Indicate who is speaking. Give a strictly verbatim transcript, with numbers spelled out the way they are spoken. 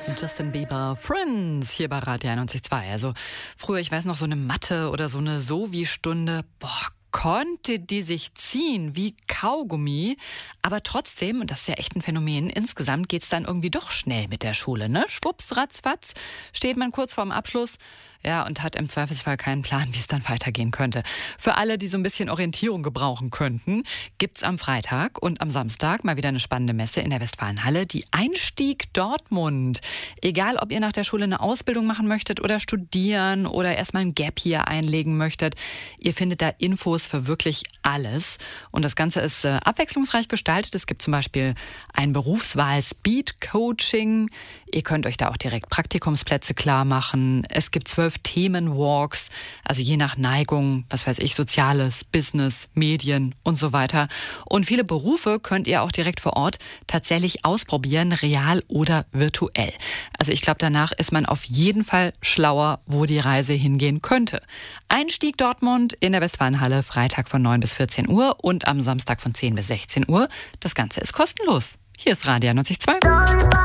Speaker 1: Justin Bieber, Friends, hier bei Radio einundneunzig Komma zwei. Also früher, ich weiß noch, so eine Mathe oder so eine So-wie-Stunde, boah, konnte die sich ziehen wie Kaugummi. Aber trotzdem, und das ist ja echt ein Phänomen, insgesamt geht's dann irgendwie doch schnell mit der Schule, ne? Schwupps, ratzfatz, steht man kurz vorm Abschluss, ja, und hat im Zweifelsfall keinen Plan, wie es dann weitergehen könnte. Für alle, die so ein bisschen Orientierung gebrauchen könnten, gibt's am Freitag und am Samstag mal wieder eine spannende Messe in der Westfalenhalle, die Einstieg Dortmund. Egal, ob ihr nach der Schule eine Ausbildung machen möchtet oder studieren oder erstmal ein Gap hier einlegen möchtet, ihr findet da Infos für wirklich alles. Und das Ganze ist äh, abwechslungsreich gestaltet. Es gibt zum Beispiel ein Berufswahl-Speed-Coaching. Ihr könnt euch da auch direkt Praktikumsplätze klar machen. Es gibt zwölf Themenwalks, also je nach Neigung, was weiß ich, Soziales, Business, Medien und so weiter. Und viele Berufe könnt ihr auch direkt vor Ort tatsächlich ausprobieren, real oder virtuell. Also ich glaube, danach ist man auf jeden Fall schlauer, wo die Reise hingehen könnte. Einstieg Dortmund in der Westfalenhalle, Freitag von neun bis vierzehn Uhr und am Samstag von zehn bis sechzehn Uhr. Das Ganze ist kostenlos. Hier ist Radio einundneunzig Komma zwei.